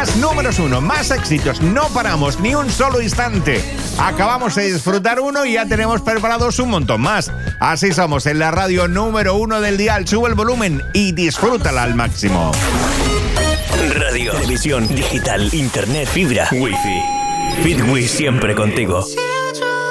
Más números uno, más éxitos. No paramos ni un solo instante. Acabamos de disfrutar uno y ya tenemos preparados un montón más. Así somos en la radio número uno del dial. Sube el volumen y disfrútala al máximo. Radio, televisión, digital, internet, fibra, wifi. Fitwi siempre contigo.